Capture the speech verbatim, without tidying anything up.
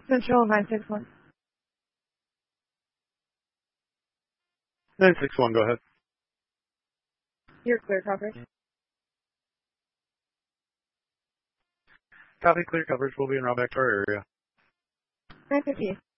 Central nine six one. nine six one, go ahead. You're clear coverage. Copy, clear coverage. We'll be en route back to our area. nine fifty.